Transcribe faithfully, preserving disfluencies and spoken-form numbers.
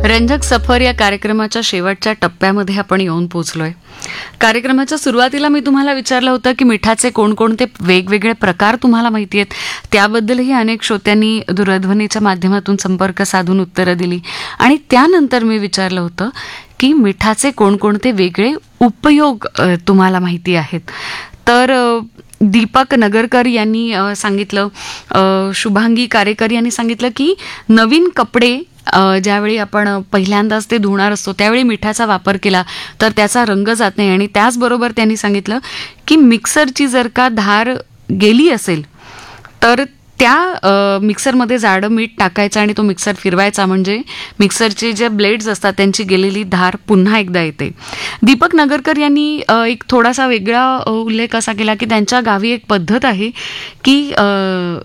रंजक सफर या कार्यक्रमाच्या शेवटच्या टप्प्यामध्ये आपण येऊन पोहोचलोय. कार्यक्रमाच्या सुरुवातीला मी तुम्हाला विचारलं होतं की मिठाचे कोणकोणते वेगवेगळे प्रकार तुम्हाला माहिती आहेत. त्याबद्दलही अनेक श्रोत्यांनी दूरध्वनीच्या माध्यमातून संपर्क साधून उत्तरं दिली. आणि त्यानंतर मी विचारलं होतं की मिठाचे कोणकोणते वेगळे उपयोग अ, तुम्हाला माहिती आहेत. तर अ, दीपक नगरकर यांनी अ, सांगितलं, अ, शुभांगी कारेकर यांनी सांगितलं की नवीन कपडे अ, ज्यावेळी आपण पहिल्यांदाच ते धुणार असतो त्यावेळी मिठाचा वापर केला तर त्याचा रंग जात नाही. आणि त्याचबरोबर त्यांनी सांगितलं की मिक्सरची जर का धार गेली असेल तर त्या अ, मिक्सरमध्ये जाडं मीठ टाकायचं आणि तो मिक्सर फिरवायचा, म्हणजे मिक्सरचे जे ब्लेड्स असतात त्यांची गेलेली धार पुन्हा एकदा येते. दीपक नगरकर यांनी अ, एक थोडासा वेगळा अ, उल्लेख असा केला की त्यांच्या गावी एक पद्धत आहे की अ,